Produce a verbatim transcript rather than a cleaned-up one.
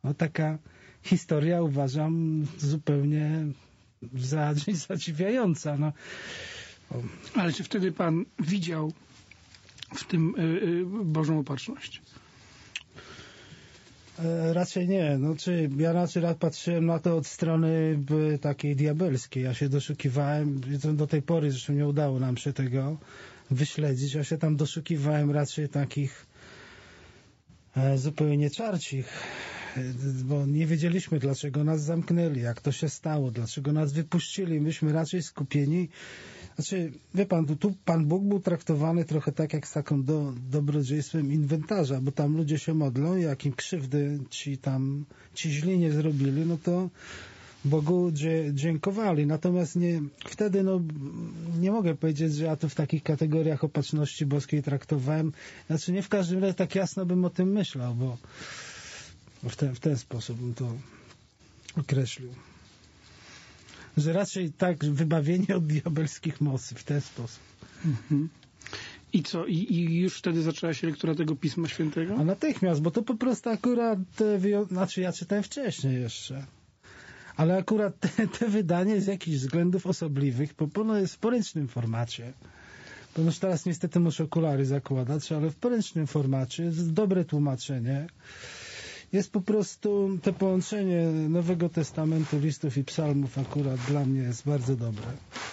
No taka historia uważam zupełnie za zadziwiająca. No. Ale czy wtedy pan widział w tym y, y, Bożą opatrzność? E, raczej nie. No, czy ja raczej patrzyłem na to od strony takiej diabelskiej. Ja się doszukiwałem, do tej pory zresztą nie udało nam się tego wyśledzić. Ja się tam doszukiwałem raczej takich e, zupełnie czarcich, bo nie wiedzieliśmy, dlaczego nas zamknęli, jak to się stało, dlaczego nas wypuścili. Myśmy raczej skupieni. Znaczy, wie pan, tu, tu Pan Bóg był traktowany trochę tak jak z taką do, dobrodziejstwem inwentarza, bo tam ludzie się modlą i jak im krzywdy ci tam, ci źli nie zrobili, no to Bogu dzie, dziękowali. Natomiast nie, wtedy no, nie mogę powiedzieć, że ja to w takich kategoriach opatrzności boskiej traktowałem. Znaczy, nie w każdym razie tak jasno bym o tym myślał, bo w ten, w ten sposób bym to określił. Że raczej tak wybawienie od diabelskich mocy w ten sposób. Mhm. I co? I, I już wtedy zaczęła się lektura tego Pisma Świętego? A natychmiast, bo to po prostu akurat te, znaczy ja czytałem wcześniej jeszcze. Ale akurat te, te wydanie z jakichś względów osobliwych, bo ono jest w poręcznym formacie. Ponieważ teraz niestety muszę okulary zakładać, ale w poręcznym formacie jest dobre tłumaczenie. Jest po prostu to połączenie Nowego Testamentu, listów i psalmów akurat dla mnie jest bardzo dobre.